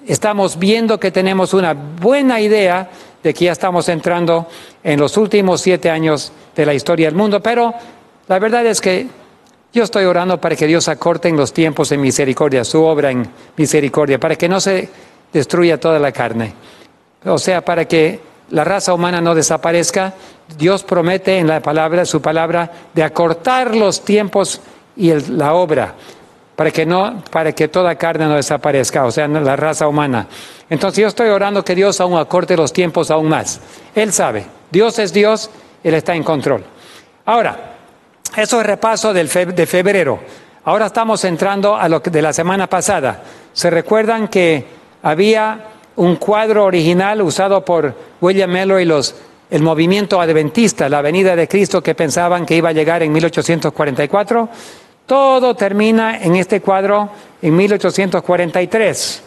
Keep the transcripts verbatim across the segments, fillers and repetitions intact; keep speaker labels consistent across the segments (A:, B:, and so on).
A: estamos viendo que tenemos una buena idea de que ya estamos entrando en los últimos siete años de la historia del mundo, pero la verdad es que yo estoy orando para que Dios acorte en los tiempos en misericordia, su obra en misericordia, para que no se destruya toda la carne. O sea, para que la raza humana no desaparezca. Dios promete en la palabra, su palabra, de acortar los tiempos y el, la obra, para que no, para que toda carne no desaparezca, o sea, la raza humana. Entonces yo estoy orando que Dios aún acorte los tiempos aún más. Él sabe, Dios es Dios, Él está en control. Ahora, eso es repaso del fe, de febrero. Ahora estamos entrando a lo que de la semana pasada. ¿Se recuerdan que había un cuadro original usado por William Miller y los, el movimiento adventista, la venida de Cristo, que pensaban que iba a llegar en mil ochocientos cuarenta y cuatro? Todo termina en este cuadro en mil ochocientos cuarenta y tres.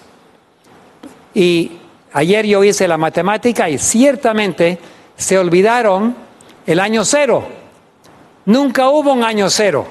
A: Y ayer yo hice la matemática y ciertamente se olvidaron el año cero. Nunca hubo un año cero.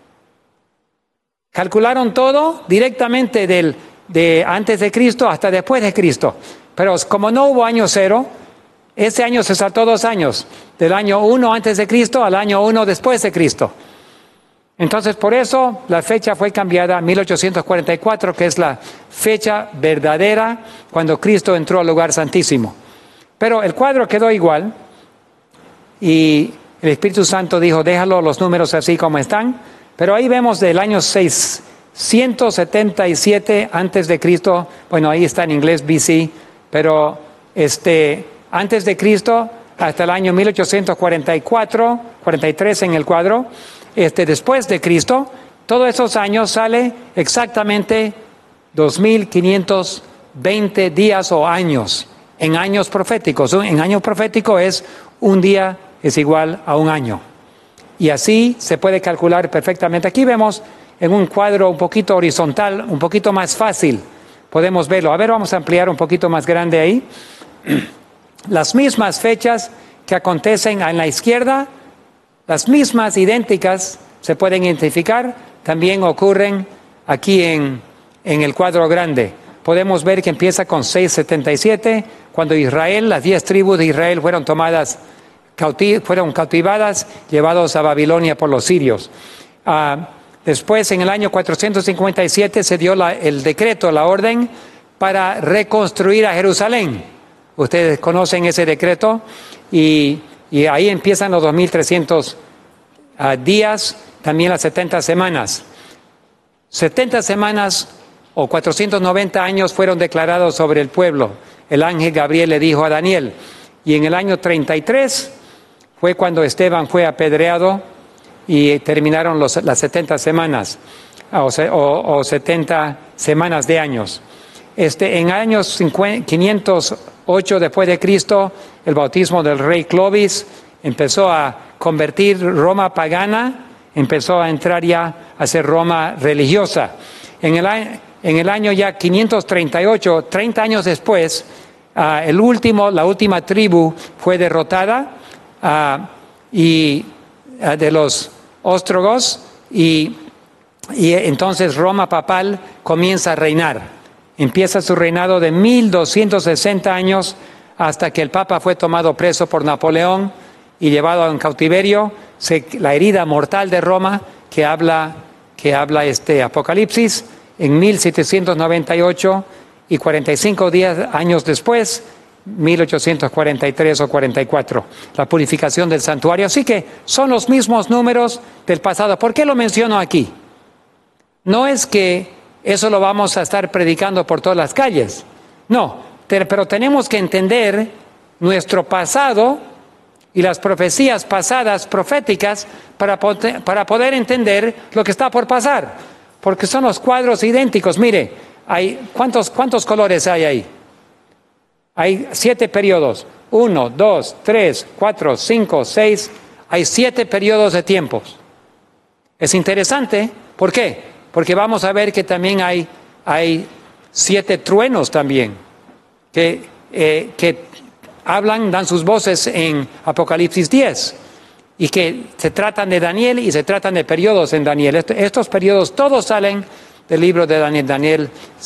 A: Calcularon todo directamente del, de antes de Cristo hasta después de Cristo. Pero como no hubo año cero, ese año se saltó dos años. Del año uno antes de Cristo al año uno después de Cristo. Entonces, por eso la fecha fue cambiada a mil ochocientos cuarenta y cuatro, que es la fecha verdadera cuando Cristo entró al lugar santísimo. Pero el cuadro quedó igual y el Espíritu Santo dijo, déjalo los números así como están. Pero ahí vemos del año seiscientos setenta y siete antes de Cristo, bueno, ahí está en inglés B C, pero este, antes de Cristo hasta el año mil ochocientos cuarenta y cuatro, cuarenta y tres en el cuadro. Este, después de Cristo, todos esos años sale exactamente dos mil quinientos veinte días o años, en años proféticos. En año profético es un día es igual a un año. Y así se puede calcular perfectamente. Aquí vemos en un cuadro un poquito horizontal, un poquito más fácil, podemos verlo. A ver, vamos a ampliar un poquito más grande ahí. Las mismas fechas que acontecen en la izquierda, las mismas idénticas se pueden identificar, también ocurren aquí en, en el cuadro grande. Podemos ver que empieza con seiscientos setenta y siete, cuando Israel, las diez tribus de Israel fueron tomadas, cautiv, fueron cautivadas, llevados a Babilonia por los sirios. Uh, después, en el año cuatrocientos cincuenta y siete, se dio la, el decreto, la orden para reconstruir a Jerusalén. Ustedes conocen ese decreto y... Y ahí empiezan los dos mil trescientos uh, días, también las setenta semanas. setenta semanas o cuatrocientos noventa años fueron declarados sobre el pueblo. El ángel Gabriel le dijo a Daniel. Y en el año treinta y tres fue cuando Esteban fue apedreado y terminaron los, las setenta semanas o, o, o setenta semanas de años. Este, en años quinientos ocho después de Cristo, el bautismo del rey Clovis empezó a convertir Roma pagana, empezó a entrar ya a ser Roma religiosa. En el, en el año ya quinientos treinta y ocho, treinta años después, uh, el último, la última tribu fue derrotada uh, y, uh, de los óstrogos y, y entonces Roma papal comienza a reinar. Empieza su reinado de mil doscientos sesenta años hasta que el Papa fue tomado preso por Napoleón y llevado en cautiverio. Se, la herida mortal de Roma que habla, que habla este Apocalipsis en mil setecientos noventa y ocho y cuarenta y cinco días, años después, mil ochocientos cuarenta y tres o cuarenta y cuatro, la purificación del santuario. Así que son los mismos números del pasado. ¿Por qué lo menciono aquí? No es que eso lo vamos a estar predicando por todas las calles. No, pero tenemos que entender nuestro pasado y las profecías pasadas proféticas para poder, para poder entender lo que está por pasar. Porque son los cuadros idénticos. Mire, hay, ¿cuántos, cuántos colores hay ahí? Hay siete periodos. Uno, dos, tres, cuatro, cinco, seis. Hay siete periodos de tiempos. Es interesante. ¿Por qué? Porque vamos a ver que también hay, hay siete truenos también, que, eh, que hablan, dan sus voces en Apocalipsis diez, y que se tratan de Daniel y se tratan de periodos en Daniel. Estos periodos todos salen del libro de Daniel, Daniel